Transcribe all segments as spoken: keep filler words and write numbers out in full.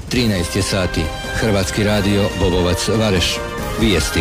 trinaest je sati. Hrvatski radio Bobovac Vareš. Vijesti.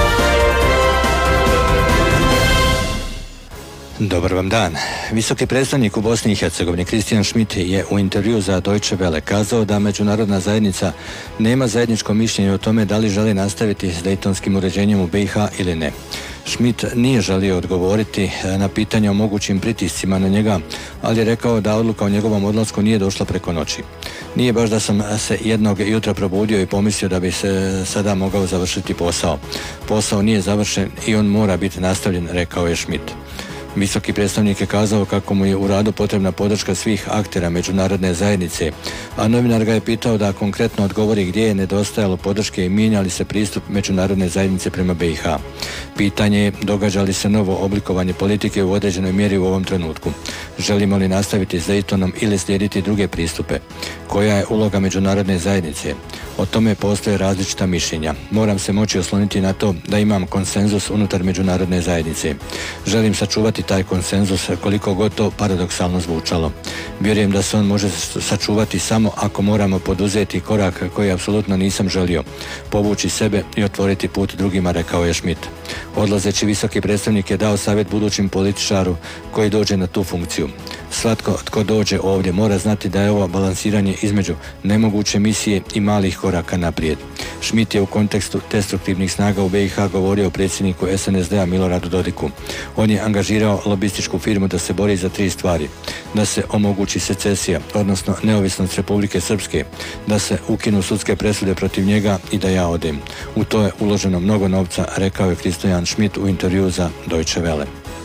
Dobar vam dan. Visoki predstavnik u Bosni i Hercegovini Christian Schmidt je u intervju za Deutsche Welle kazao da međunarodna zajednica nema zajedničko mišljenje o tome da li želi nastaviti s dejtonskim uređenjem u B i H ili ne. Schmidt nije želio odgovoriti na pitanje o mogućim pritiscima na njega, ali je rekao da odluka o njegovom odlasku nije došla preko noći. Nije baš da sam se jednog jutra probudio i pomislio da bi se sada mogao završiti posao. Posao nije završen i on mora biti nastavljen, rekao je Schmidt. Visoki predstavnik je kazao kako mu je u radu potrebna podrška svih aktera međunarodne zajednice, a novinar ga je pitao da konkretno odgovori gdje je nedostajalo podrške i mijenja li se pristup međunarodne zajednice prema B i H. Pitanje je događa li se novo oblikovanje politike u određenoj mjeri u ovom trenutku. Želimo li nastaviti s Daytonom ili slijediti druge pristupe? Koja je uloga međunarodne zajednice? O tome postoje različita mišljenja. Moram se moći osloniti na to da imam konsenzus unutar međunarodne zajednice. Želim sačuvati taj konsenzus koliko god to paradoksalno zvučalo. Vjerujem da se on može sačuvati samo ako moramo poduzeti korak koji apsolutno nisam želio. Povući sebe i otvoriti put drugima, rekao je Schmidt. Odlazeći visoki predstavnik je dao savjet budućim političaru koji dođe na tu funkciju. Svatko tko dođe ovdje mora znati da je ovo balansiranje između nemoguće misije i malih koraka naprijed. Schmidt je u kontekstu destruktivnih snaga u B i H govorio o predsjedniku S N S D-a Miloradu Dodiku. On je angažirao lobističku firmu da se bori za tri stvari. Da se omogući secesija, odnosno neovisnost Republike Srpske, da se ukinu sudske presude protiv njega i da ja odem. U to je uloženo mnogo novca, rekao je Christian Schmidt u intervju za Deutsche Welle.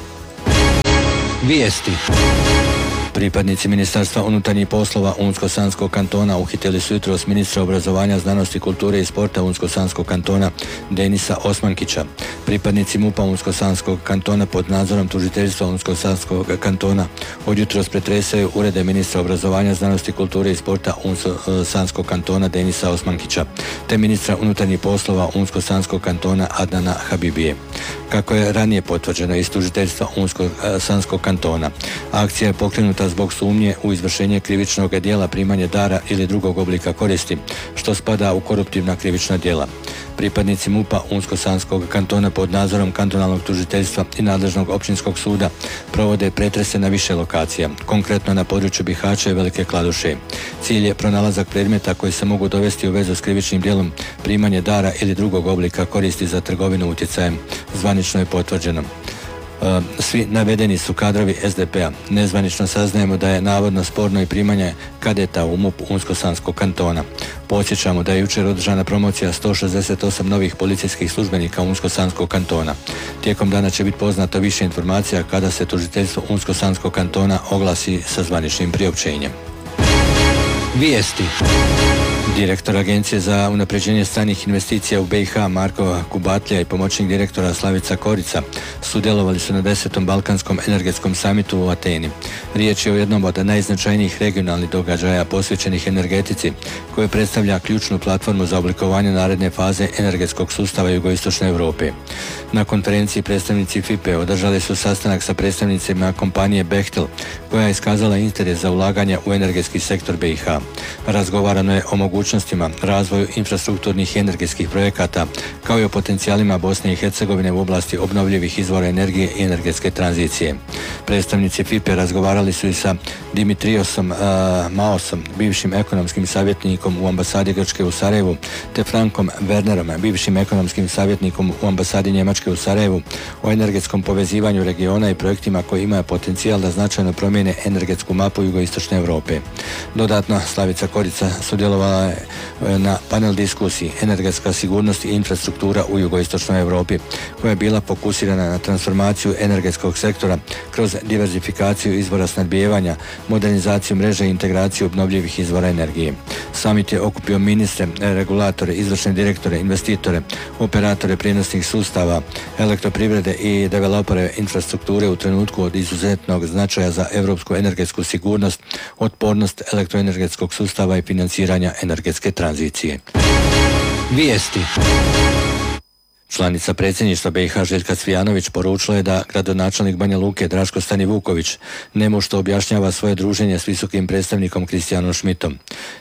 Vijesti. Pripadnici Ministarstva unutarnjih poslova Unsko-Sanskog kantona uhitili su jutros ministra obrazovanja, znanosti, kulture i sporta Unsko-Sanskog kantona Denisa Osmankića. Pripadnici MUP-a Unsko-Sanskog kantona pod nadzorom tužiteljstva Unsko-Sanskog kantona od jutros pretresaju urede ministra obrazovanja, znanosti, kulture i sporta Unsko-Sanskog kantona Denisa Osmankića te ministra unutarnjih poslova Unsko-Sanskog kantona Adnana Habibije. Kako je ranije potvrđeno iz tužiteljstva Unsko-Sanskog kantona, akcija je pokrenuta zbog sumnje u izvršenje krivičnog djela primanje dara ili drugog oblika koristi, što spada u koruptivna krivična djela. Pripadnici MUP-a Unsko-Sanskog kantona pod nadzorom kantonalnog tužiteljstva i nadležnog općinskog suda provode pretrese na više lokacija, konkretno na području Bihaća i Velike Kladuše. Cilj je pronalazak predmeta koji se mogu dovesti u vezu s krivičnim djelom primanje dara ili drugog oblika koristi za trgovinu utjecajem, zvanično je potvrđeno. Svi navedeni su kadrovi S D P-a. Nezvanično saznajemo da je navodno sporno i primanje kadeta u MUP Unsko-Sanskog kantona. Podsjećamo da je jučer održana promocija sto šezdeset osam novih policijskih službenika Unsko-Sanskog kantona. Tijekom dana će biti poznato više informacija kada se tužiteljstvo Unsko-Sanskog kantona oglasi sa zvaničnim priopćenjem. Vijesti. Direktor Agencije za unapređenje stranih investicija u B i H Marko Kubatlja i pomoćnik direktora Slavica Korica sudjelovali su na desetom Balkanskom energetskom samitu u Ateni. Riječ je o jednom od najznačajnijih regionalnih događaja posvećenih energetici, koje predstavlja ključnu platformu za oblikovanje naredne faze energetskog sustava jugoistočne Europe. Na konferenciji predstavnici F I P E održali su sastanak sa predstavnicima kompanije Bechtel, koja je iskazala interes za ulaganje u energetski sektor B i H. Razgovarano je o mogućnostima, razvoju infrastrukturnih i energetskih projekata, kao i o potencijalima Bosne i Hercegovine u oblasti obnovljivih izvora energije i energetske tranzicije. Predstavnici F I P E razgovarali su i sa Dimitriosom uh, Maosom, bivšim ekonomskim savjetnikom u ambasadi Grčke u Sarajevu, te Frankom Wernerom, bivšim ekonomskim savjetnikom u ambasadi Njemačke u Sarajevu, o energetskom povezivanju regiona i projektima koji imaju potencijal da značajno promijene energetsku mapu jugoistočne Europe. Dodatno, Slavica Korica sudjelovala je na panel diskusiji Energetska sigurnost i infrastruktura u jugoistočnoj Europi, koja je bila fokusirana na transformaciju energetskog sektora kroz diverzifikaciju izvora snabdijevanja, modernizaciju mreže i integraciju obnovljivih izvora energije. Summit je okupio ministre, regulatore, izvršne direktore, investitore, operatore prijenosnih sustava, elektroprivrede i developere infrastrukture u trenutku od izuzetnog značaja za europsku energetsku sigurnost, otpornost elektroenergetskog sustava i financiranja energetske tranzicije. Vijesti. Članica predsjedništva B i H Željka Cvijanović poručila je da gradonačelnik Banja Luke Draško Stanivuković nemušto objašnjava svoje druženje s visokim predstavnikom Christianom Schmidtom.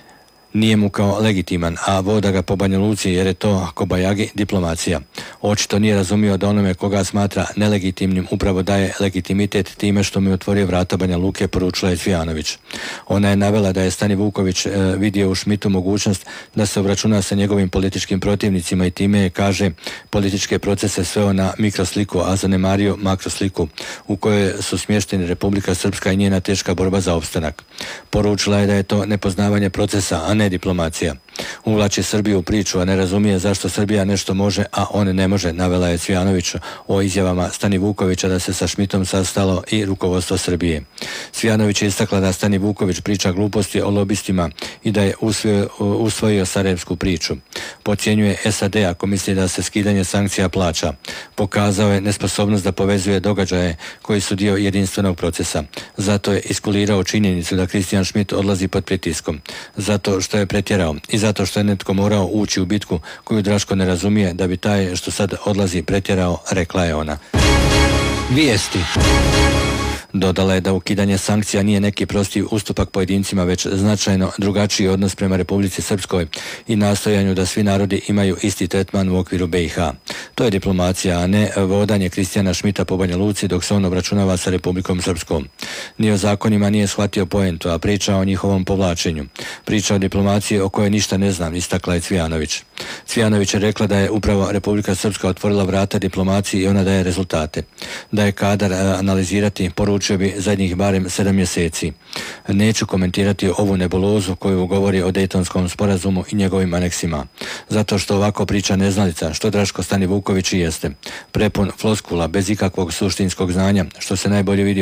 Nije mu kao legitiman, a voda ga po Banja Luci jer je to kobajagi diplomacija. Očito nije razumio da onome koga smatra nelegitimnim upravo daje legitimitet time što mi otvorio vrata Banja Luke, poručila je Cvijanović. Ona je navela da je Stani Vuković e, vidio u Šmitu mogućnost da se obračuna sa njegovim političkim protivnicima i time je, kaže, političke procese sveo na mikrosliku, a zanemario makrosliku u kojoj su smješteni Republika Srpska i njena teška borba za opstanak. Poručila je da je to nepoznavanje procesa, a ne diplomacija. Uvlači Srbiju u priču, a ne razumije zašto Srbija nešto može, a on ne može, navela je Cvijanović o izjavama Stani Vukovića da se sa Šmitom sastalo i rukovodstvo Srbije. Cvijanović je istakla da Stani Vuković priča gluposti o lobistima i da je usvojio, usvojio sarajevsku priču. Podcjenjuje S A D ako misli da se skidanje sankcija plaća. Pokazao je nesposobnost da povezuje događaje koji su dio jedinstvenog procesa. Zato je iskulirao činjenicu da Kristijan Šmit odlazi pod pritiskom. Zato što je pretjerao i zato što je netko morao ući u bitku koju Draško ne razumije da bi taj što sad odlazi pretjerao, rekla je ona. Vijesti. Dodala je da ukidanje sankcija nije neki prosti ustupak pojedincima, već značajno drugačiji odnos prema Republici Srpskoj i nastojanju da svi narodi imaju isti tretman u okviru B i H. To je diplomacija, a ne vodanje Kristijana Šmita po Banja Luci dok se on obračunava sa Republikom Srpskom. Ni o zakonima nije shvatio poentu, a priča o njihovom povlačenju. Priča o diplomaciji o kojoj ništa ne znam, istakla je Cvijanović. Cvijanović je rekla da je upravo Republika Srpska otvorila vrata diplomaciji i ona daje rezultate. Da je kadar analizirati, poručio bi zadnjih barem sedam mjeseci. Neću komentirati ovu nebulozu koju govori o Dejtonskom sporazumu i njegovim aneksima. Zato što ovako priča neznalica, što Draško Stani Vuković i jeste. Prepun floskula, bez ikakvog suštinskog znanja, što se najbolje vidi